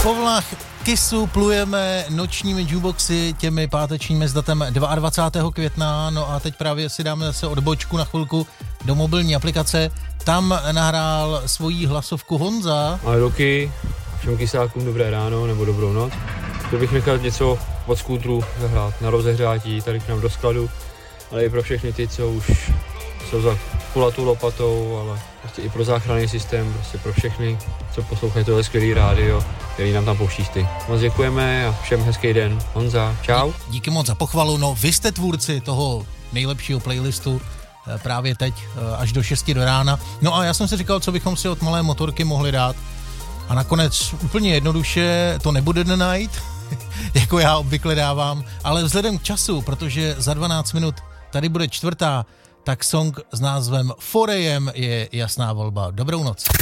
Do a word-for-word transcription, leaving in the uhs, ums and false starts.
Po vlnách Kissu plujeme nočními jukeboxy těmi pátečními s datem dvacátého druhého května, no a teď právě si dáme zase odbočku na chvilku do mobilní aplikace. Tam nahrál svoji hlasovku Honza. Ahoj Roky, všem kysákům dobré ráno nebo dobrou noc. Chtěl bych nechat něco od skútru zahrát na rozehřátí tady k nám do skladu, ale i pro všechny ty, co už jsou za kulatou lopatou, ale prostě i pro záchranný systém, prostě pro všechny, co poslouchají tohle skvělý rádio, který nám tam pouští ty. Moc děkujeme a všem hezký den. Honza, čau. Díky moc za pochvalu, no vy jste tvůrci toho nejlepšího playlistu právě teď až do šesti do rána. No a já jsem si říkal, co bychom si od Malé motorky mohli dát. A nakonec úplně jednoduše to nebude The Night, jako já obvykle dávám, ale vzhledem k času, protože za dvanáct minut tady bude čtvrtá, tak song s názvem four a m je jasná volba. Dobrou noc.